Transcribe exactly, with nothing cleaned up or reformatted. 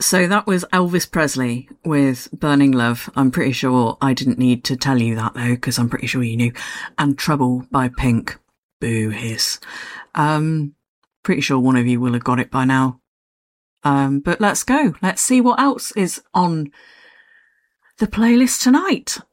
So that was Elvis Presley with Burning Love. I'm pretty sure I didn't need to tell you that though, because I'm pretty sure you knew. And Trouble by Pink. Boo hiss. Um, pretty sure one of you will have got it by now. Um, but let's go. Let's see what else is on the playlist tonight.